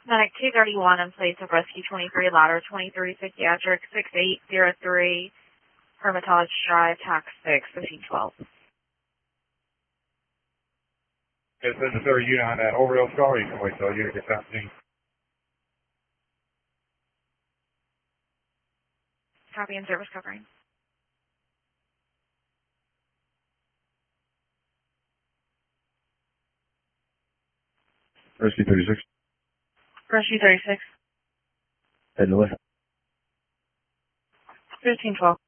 Medic 231 in place of Rescue 23, ladder 23, psychiatric 6803, Hermitage Drive, tax 6, 1512. It says the third unit on that overall scar, you can wait till you get that thing. Copy and service covering. Rescue 36. Rescue 36. Heading west. 1512.